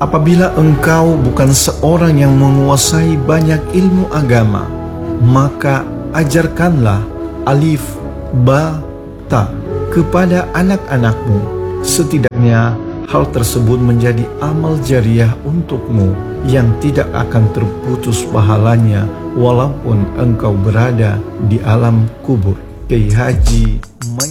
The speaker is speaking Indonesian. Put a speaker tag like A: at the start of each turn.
A: Apabila engkau bukan seorang yang menguasai banyak ilmu agama, maka ajarkanlah alif, ba, ta kepada anak-anakmu. Setidaknya hal tersebut menjadi amal jariah untukmu yang tidak akan terputus pahalanya walaupun engkau berada di alam kubur. Kiai Haji